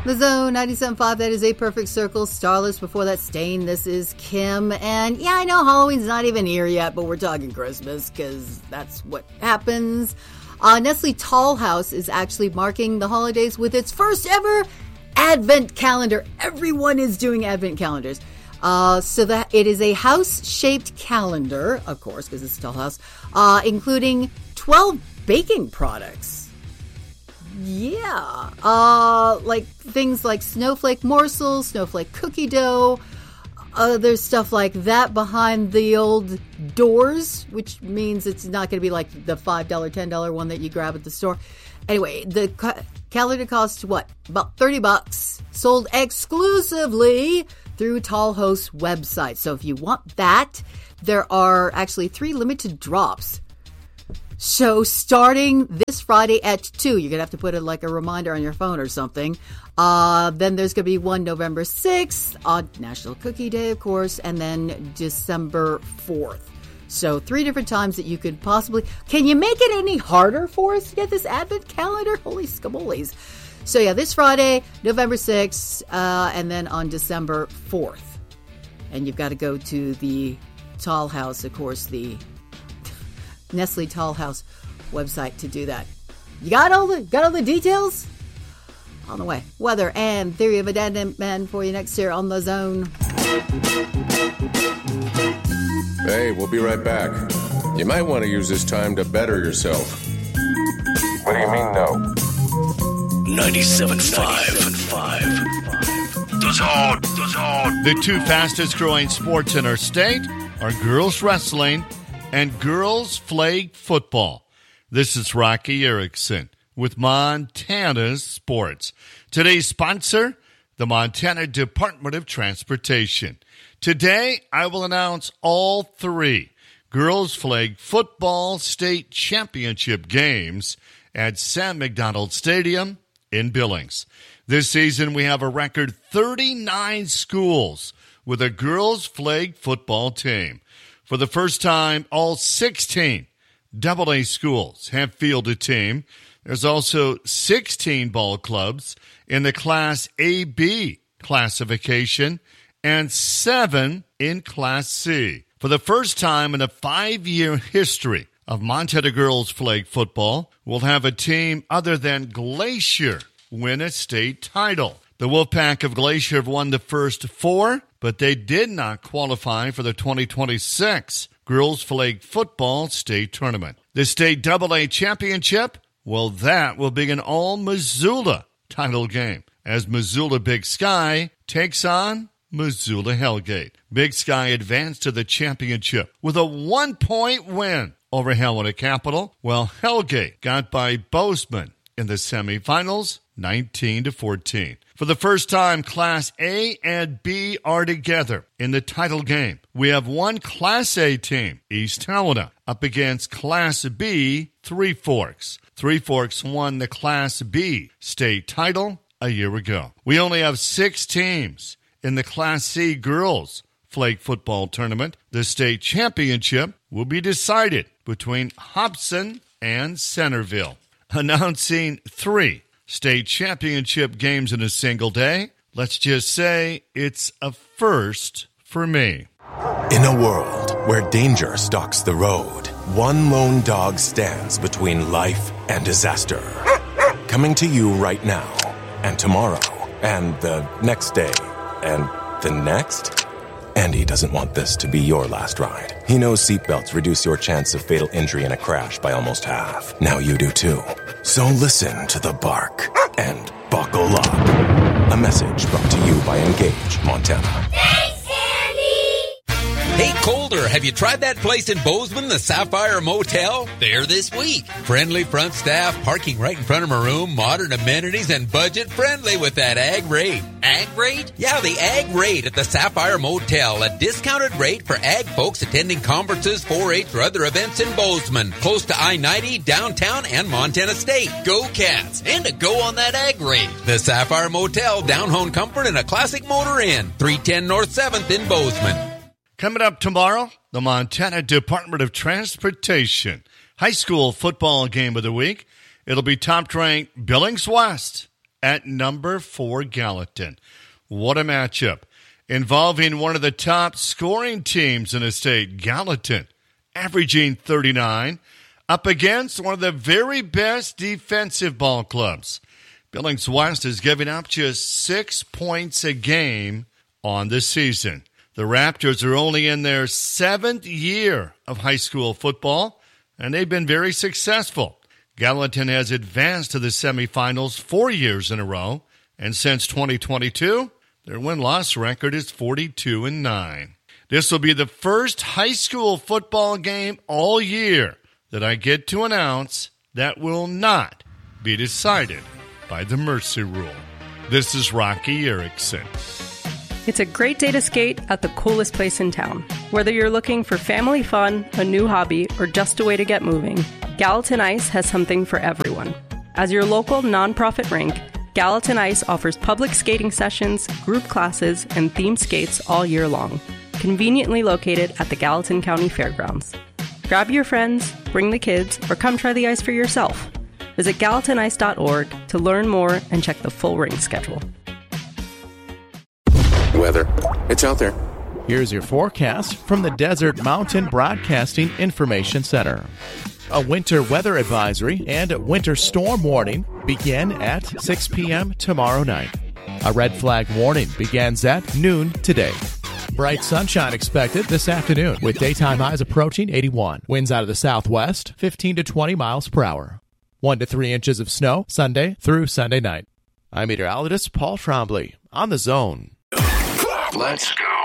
The Zone 97.5, that is A Perfect Circle. Starless, before that, Stain. This is Kim. And yeah, I know Halloween's not even here yet, but we're talking Christmas because that's what happens. Nestle Toll House is actually marking the holidays with its first ever Advent calendar. Everyone is doing Advent calendars. So that it is a house-shaped calendar, of course, because it's Toll House, including 12 baking products. Yeah, like things like snowflake morsels, snowflake cookie dough. There's stuff like that behind the old doors, which means it's not going to be like the $5, $10 one that you grab at the store. Anyway, the calendar costs what? About $30. Sold exclusively through Toll House website. So if you want that, there are actually 3 limited drops. So starting this Friday at 2, you're going to have to put it like a reminder on your phone or something. Then there's going to be one November 6th on National Cookie Day, of course, and then December 4th. So 3 different times that you could possibly... Can you make it any harder for us to get this Advent calendar? Holy scamoles. So yeah, this Friday, November 6th, and then on December 4th. And you've got to go to the Toll House, of course, the Nestle Toll House website to do that. You got all the details? On the way. Weather and Theory of a Dead Man for you next year on The Zone. Hey, we'll be right back. You might want to use this time to better yourself. What do you mean, no? 97.5. The Zone. The 2 fastest growing sports in our state are girls wrestling and girls flag football. This is Rocky Erickson with Montana's Sports. Today's sponsor, the Montana Department of Transportation. Today, I will announce all 3 girls flag football state championship games at Sam McDonald Stadium in Billings. This season, we have a record 39 schools with a girls flag football team. For the first time, all 16 AA schools have fielded a team. There's also 16 ball clubs in the Class AB classification and 7 in Class C. For the first time in a 5-year history of Montana girls flag football, we'll have a team other than Glacier win a state title. The Wolfpack of Glacier have won the first 4, but they did not qualify for the 2026 Girls Flag Football State Tournament. The State AA Championship, well, that will be an all-Missoula title game as Missoula Big Sky takes on Missoula Hellgate. Big Sky advanced to the championship with a 1-point win over Helena Capital, while Hellgate got by Bozeman in the semifinals 19-14. For the first time, Class A and B are together in the title game. We have one Class A team, East Helena, up against Class B, Three Forks. Three Forks won the Class B state title a year ago. We only have 6 teams in the Class C girls flag football tournament. The state championship will be decided between Hobson and Centerville. Announcing 3 state championship games in a single day. Let's just say it's a first for me. In a world where danger stalks the road, one lone dog stands between life and disaster. Coming to you right now, and tomorrow, and the next day, and the next. Andy doesn't want this to be your last ride. He knows seatbelts reduce your chance of fatal injury in a crash by almost half. Now you do too. So listen to the bark and buckle up. A message brought to you by Engage Montana. Thanks, Andy! Hey, Colder, have you tried that place in Bozeman, the Sapphire Motel? There this week. Friendly front staff, parking right in front of my room, modern amenities, and budget-friendly with that ag rate. Ag rate? Yeah, the ag rate at the Sapphire Motel. A discounted rate for ag folks attending conferences, 4-H, or other events in Bozeman. Close to I-90, downtown, and Montana State. Go Cats! And a go on that ag rate. The Sapphire Motel, down-home comfort, and a classic motor inn. 310 North 7th in Bozeman. Coming up tomorrow, the Montana Department of Transportation high school football game of the week. It'll be top-ranked Billings West at number 4 Gallatin. What a matchup. Involving one of the top scoring teams in the state, Gallatin, averaging 39, up against one of the very best defensive ball clubs. Billings West is giving up just 6 points a game on the season. The Raptors are only in their 7th year of high school football, and they've been very successful. Gallatin has advanced to the semifinals 4 years in a row, and since 2022, their win-loss record is 42-9. This will be the first high school football game all year that I get to announce that will not be decided by the Mercy Rule. This is Rocky Erickson. It's a great day to skate at the coolest place in town. Whether you're looking for family fun, a new hobby, or just a way to get moving, Gallatin Ice has something for everyone. As your local nonprofit rink, Gallatin Ice offers public skating sessions, group classes, and themed skates all year long, conveniently located at the Gallatin County Fairgrounds. Grab your friends, bring the kids, or come try the ice for yourself. Visit gallatinice.org to learn more and check the full rink schedule. Weather. It's out there. Here's your forecast from the Desert Mountain Broadcasting Information Center. A winter weather advisory and a winter storm warning begin at 6 p.m. tomorrow night. A red flag warning begins at noon today. Bright sunshine expected this afternoon with daytime highs approaching 81. Winds out of the southwest, 15 to 20 miles per hour. 1 to 3 inches of snow Sunday through Sunday night. I'm meteorologist Paul Trombley on The Zone. Let's go.